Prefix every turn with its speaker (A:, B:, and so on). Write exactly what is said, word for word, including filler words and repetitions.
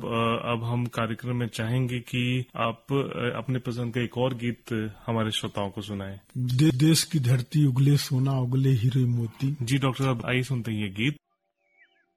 A: साहब, अब हम कार्यक्रम में चाहेंगे कि आप अपने पसंद का एक और गीत हमारे श्रोताओं को सुनाएं।
B: दे, देश की धरती उगले सोना उगले हीरे मोती।
A: जी डॉक्टर साहब, आइए सुनते हैं ये गीत।